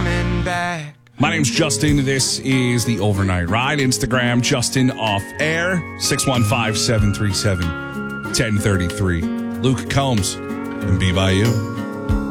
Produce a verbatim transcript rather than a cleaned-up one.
coming back. My name's Justin. This is the Overnight Ride. Instagram, Justin Off Air, six one five, seven three seven, one oh three three. Luke Combs and Be By You.